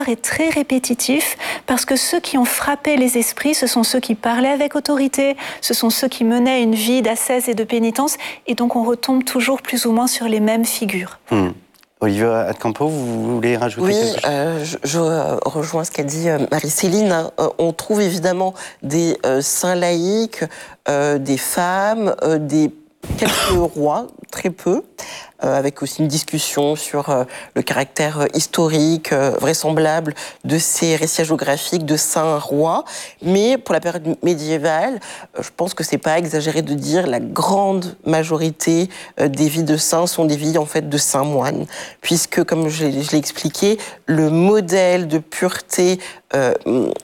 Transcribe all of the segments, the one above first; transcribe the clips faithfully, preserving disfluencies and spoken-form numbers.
est très répétitif parce que ceux qui ont frappé les esprits, ce sont ceux qui parlaient avec autorité, ce sont ceux qui menaient une vie d'ascèse et de pénitence, et donc on retombe toujours plus ou moins sur les mêmes figures. Mmh. Olivier Adcampo, vous voulez rajouter oui, quelque chose ? euh, je, je rejoins ce qu'a dit euh, Marie-Céline. Euh, on trouve évidemment des euh, saints laïcs, euh, des femmes, euh, des quelques rois, très peu, euh, avec aussi une discussion sur euh, le caractère euh, historique, euh, vraisemblable de ces récits géographiques de saints rois. Mais pour la période médiévale, euh, je pense que c'est pas exagéré de dire la grande majorité euh, des vies de saints sont des vies en fait de saints moines, puisque comme je, je l'ai expliqué, le modèle de pureté euh,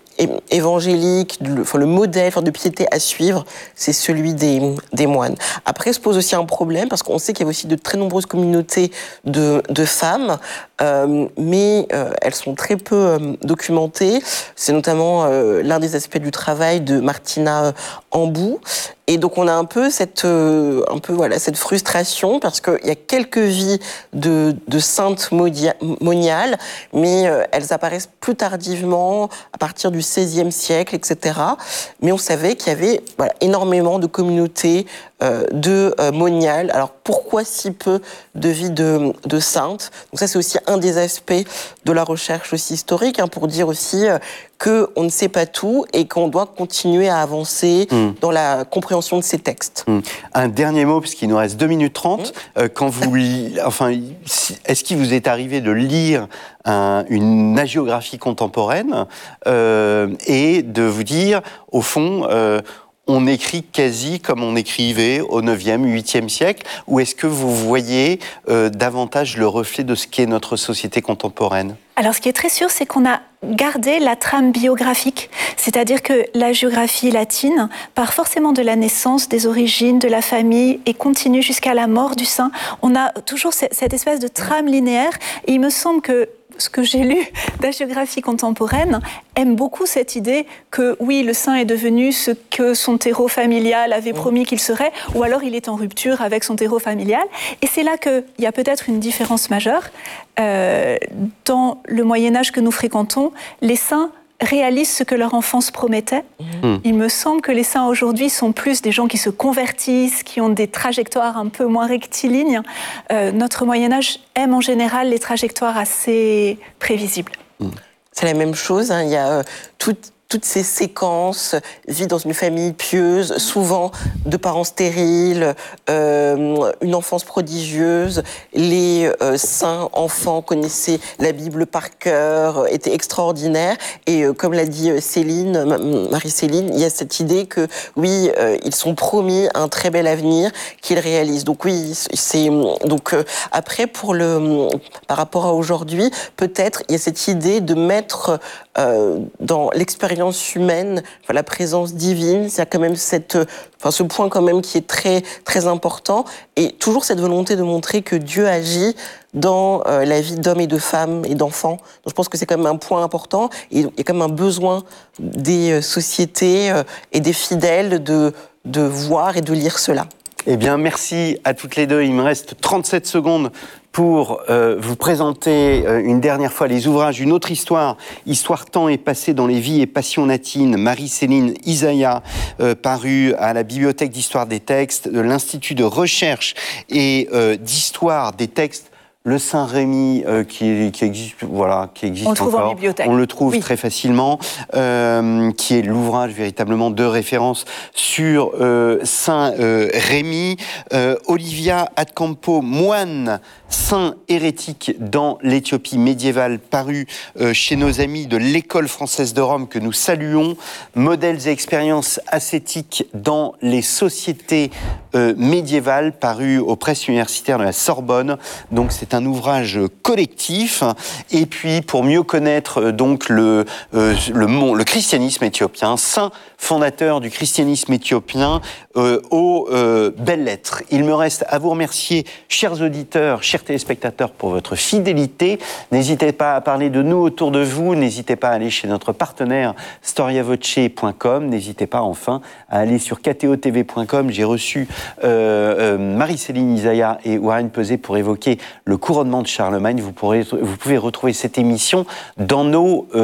évangélique, le, enfin, le modèle enfin, de piété à suivre, c'est celui des, des moines. Après, se pose aussi un problème, parce qu'on sait qu'il y a aussi de très nombreuses communautés de, de femmes, euh, mais euh, elles sont très peu euh, documentées. C'est notamment euh, l'un des aspects du travail de Martina Ambou. Et donc on a un peu cette, euh, un peu, voilà, cette frustration, parce qu'il y a quelques vies de, de saintes moniales, mais euh, elles apparaissent plus tardivement, à partir du seizième siècle, et cetera. Mais on savait qu'il y avait voilà, énormément de communautés euh, de euh, moniales. Alors pourquoi si peu de vies de, de saintes ? Donc ça c'est aussi un des aspects de la recherche aussi historique, hein, pour dire aussi euh, qu'on ne sait pas tout et qu'on doit continuer à avancer mmh. dans la compréhension de ces textes. Mmh. Un dernier mot, puisqu'il nous reste deux minutes trente. Mmh. Euh, quand vous, enfin, est-ce qu'il vous est arrivé de lire un, une hagiographie contemporaine euh, et de vous dire, au fond, euh, on écrit quasi comme on écrivait au neuvième, huitième siècle, ou est-ce que vous voyez euh, davantage le reflet de ce qu'est notre société contemporaine ? Alors, ce qui est très sûr, c'est qu'on a gardé la trame biographique, c'est-à-dire que la géographie latine part forcément de la naissance, des origines, de la famille et continue jusqu'à la mort du saint. On a toujours cette espèce de trame linéaire et il me semble que ce que j'ai lu d'hagiographie contemporaine aime beaucoup cette idée que oui, le saint est devenu ce que son terreau familial avait promis qu'il serait, ou alors il est en rupture avec son terreau familial. Et c'est là qu'il y a peut-être une différence majeure. Euh, dans le Moyen-Âge que nous fréquentons, les saints réalisent ce que leur enfance promettait. Mmh. Il me semble que les saints aujourd'hui sont plus des gens qui se convertissent, qui ont des trajectoires un peu moins rectilignes. Euh, notre Moyen-Âge aime en général les trajectoires assez prévisibles. Mmh. C'est la même chose, hein. Il y a euh, toute... toutes ces séquences, vie dans une famille pieuse, souvent de parents stériles, euh, une enfance prodigieuse, les euh, saints enfants connaissaient la Bible par cœur, étaient extraordinaires, et euh, comme l'a dit Céline, Marie-Céline, il y a cette idée que oui, euh, ils sont promis un très bel avenir qu'ils réalisent. Donc oui, c'est donc euh, après pour le par rapport à aujourd'hui, peut-être il y a cette idée de mettre euh, dans l'expérience humaine, enfin, la présence divine, c'est quand même cette, enfin, ce point quand même qui est très très important, et toujours cette volonté de montrer que Dieu agit dans euh, la vie d'hommes et de femmes et d'enfants. Donc je pense que c'est quand même un point important, et il y a quand même un besoin des euh, sociétés euh, et des fidèles de, de voir et de lire cela. Eh bien, merci à toutes les deux. Il me reste trente-sept secondes pour euh, vous présenter euh, une dernière fois les ouvrages Une autre histoire, Histoire, temps et passé dans les vies et passions latines, Marie-Céline Isaïa, euh, paru à la Bibliothèque d'histoire des textes de l'Institut de recherche et euh, d'histoire des textes, le Saint-Rémy, euh, qui, qui existe, voilà, qui existe On le trouve encore. en bibliothèque. On le trouve oui. très facilement, euh, qui est l'ouvrage véritablement de référence sur euh, Saint-Rémy. Euh, Olivia Adcampo, moine saint hérétique dans l'Éthiopie médiévale, paru euh, chez nos amis de l'École française de Rome, que nous saluons. Modèles et expériences ascétiques dans les sociétés euh, médiévales, paru aux presses universitaires de la Sorbonne. Donc c'est un ouvrage collectif. Et puis pour mieux connaître euh, donc le, euh, le, le christianisme éthiopien, saint fondateur du christianisme éthiopien, euh, aux euh, belles lettres. Il me reste à vous remercier, chers auditeurs, chers téléspectateurs, pour votre fidélité. N'hésitez pas à parler de nous autour de vous, n'hésitez pas à aller chez notre partenaire storiavoce point com, n'hésitez pas enfin à aller sur k t o t v point com. J'ai reçu euh, Marie-Céline Isaya et Warren Peuzé pour évoquer le couronnement de Charlemagne. Vous, pourrez, vous pouvez retrouver cette émission dans nos... Euh,